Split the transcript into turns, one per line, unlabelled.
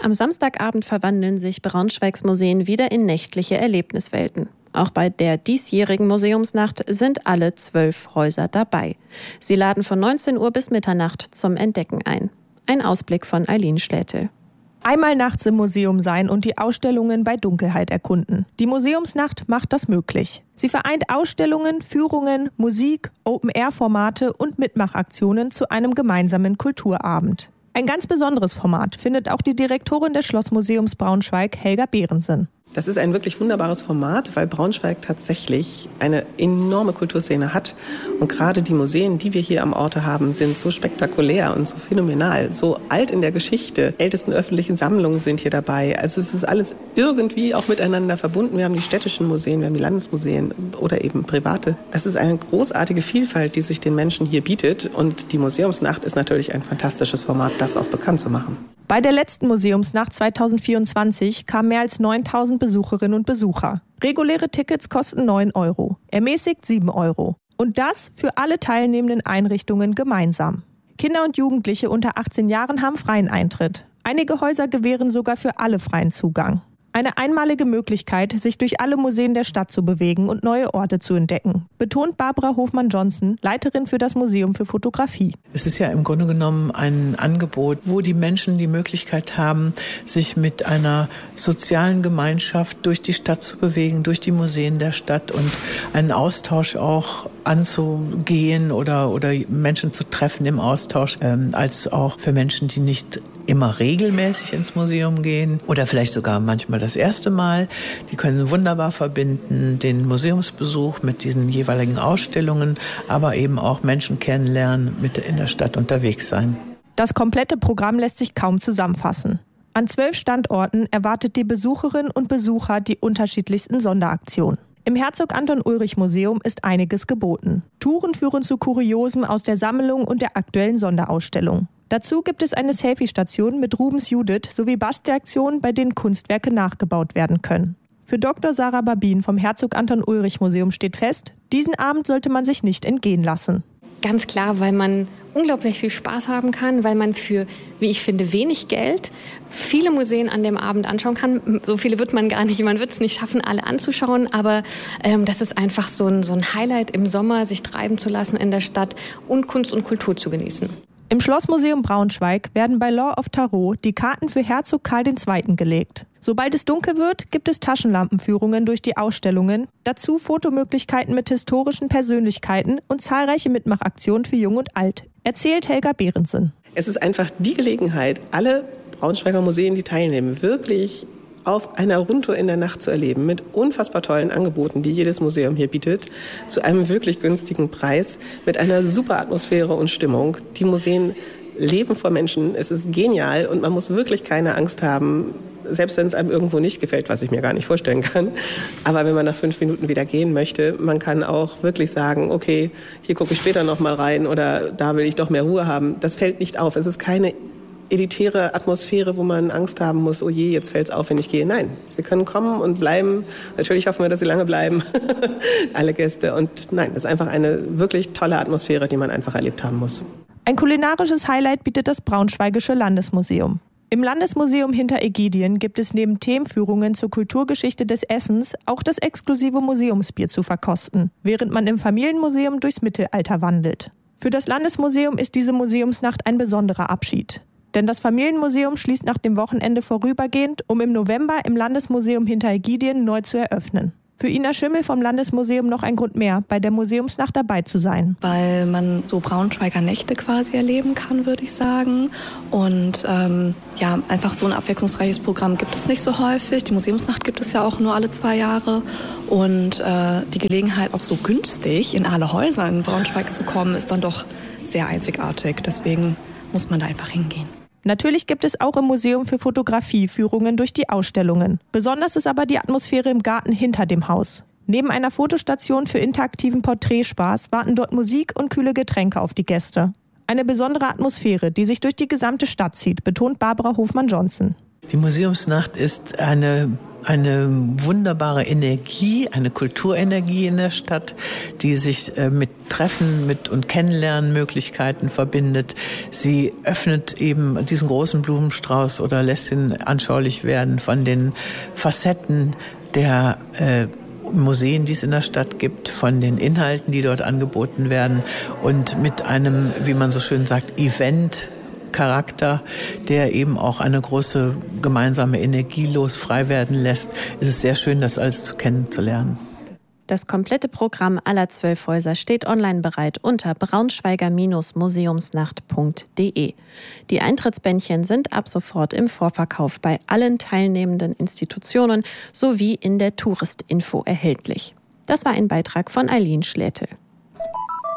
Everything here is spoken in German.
Am Samstagabend verwandeln sich Braunschweigs Museen wieder in nächtliche Erlebniswelten. Auch bei der diesjährigen Museumsnacht sind alle 12 Häuser dabei. Sie laden von 19 Uhr bis Mitternacht zum Entdecken ein. Ein Ausblick von Eileen Schlätel.
Einmal nachts im Museum sein und die Ausstellungen bei Dunkelheit erkunden. Die Museumsnacht macht das möglich. Sie vereint Ausstellungen, Führungen, Musik, Open-Air-Formate und Mitmachaktionen zu einem gemeinsamen Kulturabend. Ein ganz besonderes Format findet auch die Direktorin des Schlossmuseums Braunschweig, Helga Behrensen.
Das ist ein wirklich wunderbares Format, weil Braunschweig tatsächlich eine enorme Kulturszene hat. Und gerade die Museen, die wir hier am Orte haben, sind so spektakulär und so phänomenal, so alt in der Geschichte. Die ältesten öffentlichen Sammlungen sind hier dabei. Also es ist alles irgendwie auch miteinander verbunden. Wir haben die städtischen Museen, wir haben die Landesmuseen oder eben private. Das ist eine großartige Vielfalt, die sich den Menschen hier bietet. Und die Museumsnacht ist natürlich ein fantastisches Format, das auch bekannt zu machen.
Bei der letzten Museumsnacht 2024 kamen mehr als 9.000 Besucherinnen und Besucher. Reguläre Tickets kosten 9 €, ermäßigt 7 €. Und das für alle teilnehmenden Einrichtungen gemeinsam. Kinder und Jugendliche unter 18 Jahren haben freien Eintritt. Einige Häuser gewähren sogar für alle freien Zugang. Eine einmalige Möglichkeit, sich durch alle Museen der Stadt zu bewegen und neue Orte zu entdecken, betont Barbara Hofmann-Johnson, Leiterin für das Museum für Fotografie.
Es ist ja im Grunde genommen ein Angebot, wo die Menschen die Möglichkeit haben, sich mit einer sozialen Gemeinschaft durch die Stadt zu bewegen, durch die Museen der Stadt und einen Austausch auch anzugehen oder Menschen zu treffen im Austausch, als auch für Menschen, die nicht immer regelmäßig ins Museum gehen oder vielleicht sogar manchmal das erste Mal. Die können wunderbar verbinden, den Museumsbesuch mit diesen jeweiligen Ausstellungen, aber eben auch Menschen kennenlernen, mit in der Stadt unterwegs sein.
Das komplette Programm lässt sich kaum zusammenfassen. An 12 Standorten erwartet die Besucherinnen und Besucher die unterschiedlichsten Sonderaktionen. Im Herzog-Anton-Ulrich-Museum ist einiges geboten. Touren führen zu Kuriosem aus der Sammlung und der aktuellen Sonderausstellung. Dazu gibt es eine Selfie-Station mit Rubens Judith sowie Bastelaktionen, bei denen Kunstwerke nachgebaut werden können. Für Dr. Sarah Babin vom Herzog-Anton-Ulrich-Museum steht fest, diesen Abend sollte man sich nicht entgehen lassen.
Ganz klar, weil man unglaublich viel Spaß haben kann, weil man für, wie ich finde, wenig Geld viele Museen an dem Abend anschauen kann. So viele wird man gar nicht, man wird es nicht schaffen, alle anzuschauen, aber das ist einfach so ein Highlight im Sommer, sich treiben zu lassen in der Stadt und Kunst und Kultur zu genießen.
Im Schlossmuseum Braunschweig werden bei Law of Tarot die Karten für Herzog Karl II. Gelegt. Sobald es dunkel wird, gibt es Taschenlampenführungen durch die Ausstellungen, dazu Fotomöglichkeiten mit historischen Persönlichkeiten und zahlreiche Mitmachaktionen für Jung und Alt, erzählt Helga Behrensen.
Es ist einfach die Gelegenheit, alle Braunschweiger Museen, die teilnehmen, wirklich auf einer Rundtour in der Nacht zu erleben, mit unfassbar tollen Angeboten, die jedes Museum hier bietet, zu einem wirklich günstigen Preis, mit einer super Atmosphäre und Stimmung. Die Museen leben vor Menschen, es ist genial und man muss wirklich keine Angst haben, selbst wenn es einem irgendwo nicht gefällt, was ich mir gar nicht vorstellen kann. Aber wenn man nach 5 Minuten wieder gehen möchte, man kann auch wirklich sagen, okay, hier gucke ich später noch mal rein oder da will ich doch mehr Ruhe haben. Das fällt nicht auf. Es ist keine elitäre Atmosphäre, wo man Angst haben muss, oh je, jetzt fällt's auf, wenn ich gehe. Nein, sie können kommen und bleiben. Natürlich hoffen wir, dass sie lange bleiben, alle Gäste. Und nein, das ist einfach eine wirklich tolle Atmosphäre, die man einfach erlebt haben muss.
Ein kulinarisches Highlight bietet das Braunschweigische Landesmuseum. Im Landesmuseum hinter Ägidien gibt es neben Themenführungen zur Kulturgeschichte des Essens auch das exklusive Museumsbier zu verkosten, während man im Familienmuseum durchs Mittelalter wandelt. Für das Landesmuseum ist diese Museumsnacht ein besonderer Abschied. Denn das Familienmuseum schließt nach dem Wochenende vorübergehend, um im November im Landesmuseum hinter Ägidien neu zu eröffnen. Für Ina Schimmel vom Landesmuseum noch ein Grund mehr, bei der Museumsnacht dabei zu sein.
Weil man so Braunschweiger Nächte quasi erleben kann, würde ich sagen. Und einfach so ein abwechslungsreiches Programm gibt es nicht so häufig. Die Museumsnacht gibt es ja auch nur alle 2 Jahre. Und die Gelegenheit, auch so günstig in alle Häuser in Braunschweig zu kommen, ist dann doch sehr einzigartig. Deswegen muss man da einfach hingehen.
Natürlich gibt es auch im Museum für Fotografie Führungen durch die Ausstellungen. Besonders ist aber die Atmosphäre im Garten hinter dem Haus. Neben einer Fotostation für interaktiven Porträtspaß warten dort Musik und kühle Getränke auf die Gäste. Eine besondere Atmosphäre, die sich durch die gesamte Stadt zieht, betont Barbara Hofmann-Johnson.
Die Museumsnacht ist eine eine wunderbare Energie, eine Kulturenergie in der Stadt, die sich mit Treffen und Kennenlernmöglichkeiten verbindet. Sie öffnet eben diesen großen Blumenstrauß oder lässt ihn anschaulich werden von den Facetten der Museen, die es in der Stadt gibt, von den Inhalten, die dort angeboten werden und mit einem, wie man so schön sagt, Event-Charakter, der eben auch eine große gemeinsame Energie frei werden lässt. Es ist sehr schön, das alles kennenzulernen.
Das komplette Programm aller 12 Häuser steht online bereit unter braunschweiger-museumsnacht.de. Die Eintrittsbändchen sind ab sofort im Vorverkauf bei allen teilnehmenden Institutionen sowie in der Touristinfo erhältlich. Das war ein Beitrag von Eileen Schlätel.